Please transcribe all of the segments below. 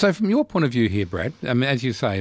So from your point of view here, Brad, I mean, as you say,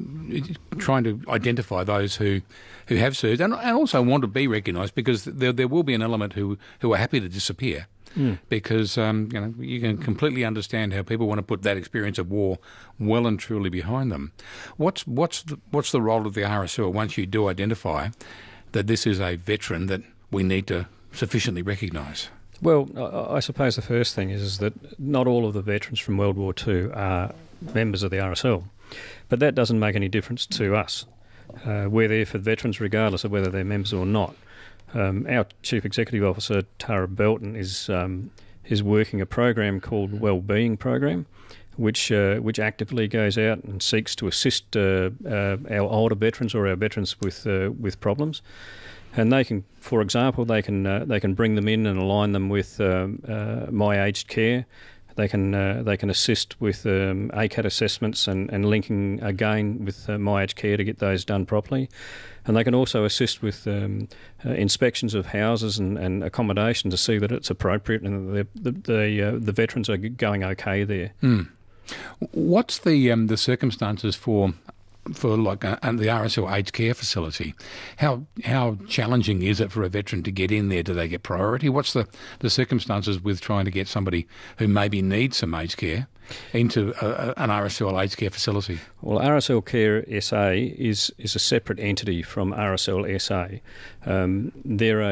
trying to identify those who have served and also want to be recognised, because there will be an element who are happy to disappear. Because you can completely understand how people want to put that experience of war well and truly behind them. What's the role of the RSL once you do identify that this is a veteran that we need to sufficiently recognise? Well, I suppose the first thing is that not all of the veterans from World War II are members of the RSL, but that doesn't make any difference to us. We're there for veterans regardless of whether they're members or not. Our Chief Executive Officer, Tara Belton, is working a program called Wellbeing Program, which actively goes out and seeks to assist our older veterans or our veterans with problems. And they can, for example, they can bring them in and align them with My Aged Care. They can assist with ACAT assessments and linking again with My Aged Care to get those done properly. And they can also assist with inspections of houses and accommodation to see that it's appropriate and that the veterans are going okay there. What's the circumstances for like the RSL aged care facility? How challenging is it for a veteran to get in there? Do they get priority? What's the circumstances with trying to get somebody who maybe needs some aged care into an RSL aged care facility? Well, RSL Care SA is a separate entity from RSL SA. They're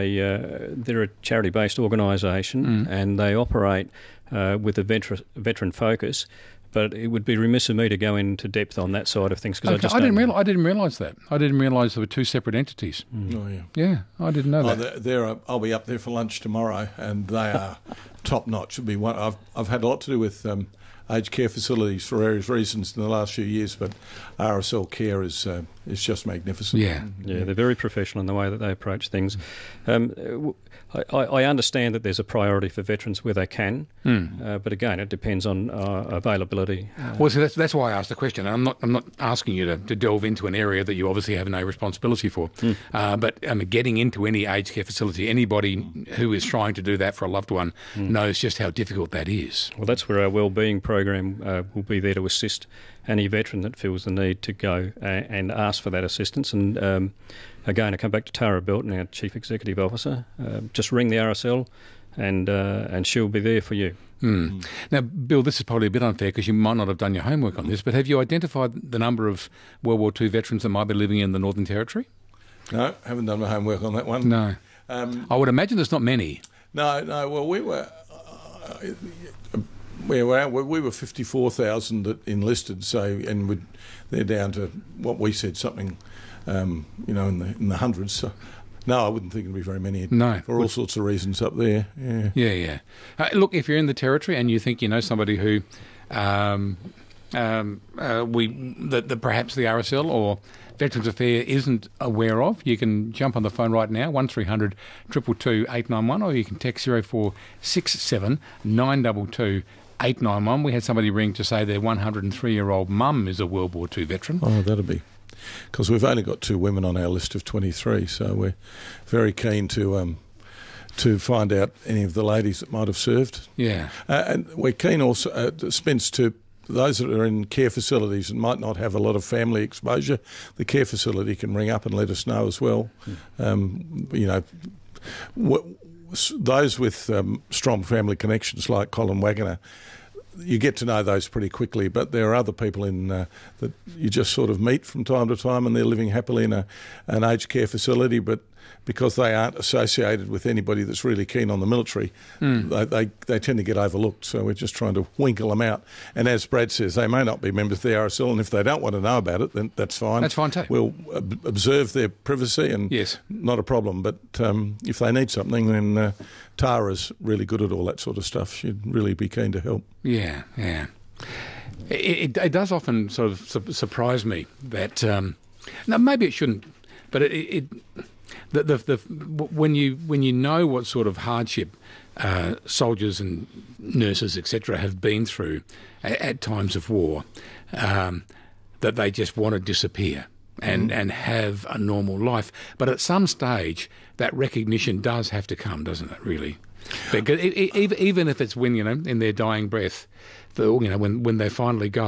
a charity-based organisation and they operate with a veteran focus. But it would be remiss of me to go into depth on that side of things because I didn't realise that. I didn't realise there were two separate entities. Oh yeah. Yeah, I didn't know that. I'll be up there for lunch tomorrow, and they are top notch. Should be one. I've had a lot to do with aged care facilities for various reasons in the last few years, but RSL Care is just magnificent. Yeah, they're very professional in the way that they approach things. I understand that there's a priority for veterans where they can, but again, it depends on availability. Well, so that's why I asked the question. I'm not asking you to delve into an area that you obviously have no responsibility for. But getting into any aged care facility, anybody who is trying to do that for a loved one knows just how difficult that is. Well, that's where our wellbeing program will be there to assist any veteran that feels the need to go and ask for that assistance. And again, I come back to Tara Belton, our Chief Executive Officer. Just ring the RSL and she'll be there for you. Now, Bill, this is probably a bit unfair because you might not have done your homework on this, but have you identified the number of World War II veterans that might be living in the Northern Territory? No, haven't done my homework on that one. No. I would imagine there's not many. No. Well, we were 54,000 that enlisted, and they're down to what we said, something, in the hundreds. So, no, I wouldn't think it'd be very many. No, for all sorts of reasons up there. Yeah. Look, if you're in the Territory and you think you know somebody who, that perhaps the RSL or Veterans Affairs isn't aware of, you can jump on the phone right now, 1300 222 891, or you can text 0467 922 891. We had somebody ring to say their 103-year-old mum is a World War II veteran. Oh, that'll be. Because we've only got 2 women on our list of 23, so we're very keen to find out any of the ladies that might have served. Yeah. And we're keen also, Spence, to those that are in care facilities and might not have a lot of family exposure, the care facility can ring up and let us know as well. Those with strong family connections like Colin Waggoner, you get to know those pretty quickly, but there are other people that you just sort of meet from time to time and they're living happily in an aged care facility, but because they aren't associated with anybody that's really keen on the military, they tend to get overlooked. So we're just trying to winkle them out. And as Brad says, they may not be members of the RSL, and if they don't want to know about it, then that's fine. That's fine too. We'll observe their privacy, and not a problem. But if they need something, then Tara's really good at all that sort of stuff. She'd really be keen to help. Yeah. It does often sort of surprise me that, now maybe it shouldn't, but when you know what sort of hardship soldiers and nurses, etc., have been through at times of war, that they just want to disappear and have a normal life. But at some stage, that recognition does have to come, doesn't it, really? Because even if it's when, in their dying breath, when they finally go,